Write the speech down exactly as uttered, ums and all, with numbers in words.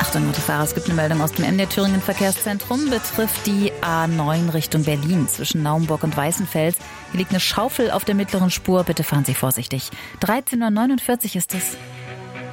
Achtung, Autofahrer, es gibt eine Meldung aus dem M D R Thüringen Verkehrszentrum, betrifft die A neun Richtung Berlin zwischen Naumburg und Weißenfels. Hier liegt eine Schaufel auf der mittleren Spur, bitte fahren Sie vorsichtig. dreizehn Uhr neunundvierzig ist es.